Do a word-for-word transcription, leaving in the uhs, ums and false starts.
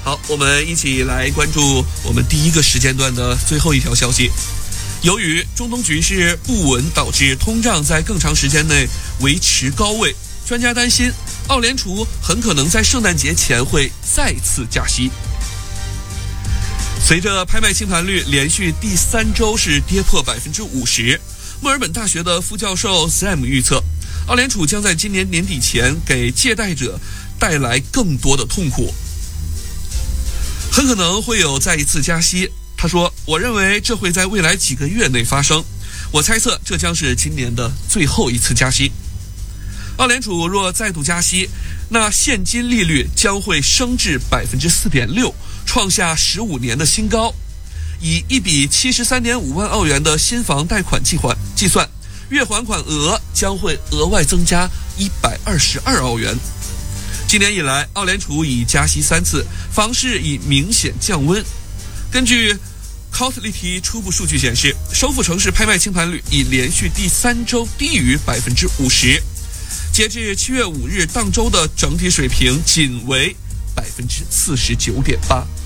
好，我们一起来关注我们第一个时间段的最后一条消息。由于中东局势不稳，导致通胀在更长时间内维持高位，专家担心澳联储很可能在圣诞节前会再次加息。随着拍卖清盘率连续第三周是跌破百分之五十，墨尔本大学的副教授 Sam 预测，澳联储将在今年年底前给借贷者带来更多的痛苦，很可能会有再一次加息。他说，我认为这会在未来几个月内发生，我猜测这将是今年的最后一次加息。澳联储若再度加息，那现金利率将会升至 百分之四点六， 创下十五年的新高。以一笔 七十三点五万澳元的新房贷款计划计算，月还款额将会额外增加一百二十二澳元。今年以来，澳联储已加息三次，房市已明显降温。根据 Cotlity 初步数据显示，首府城市拍卖清盘率已连续第三周低于 百分之五十， 截至七月五日当周的整体水平仅为 百分之四十九点八。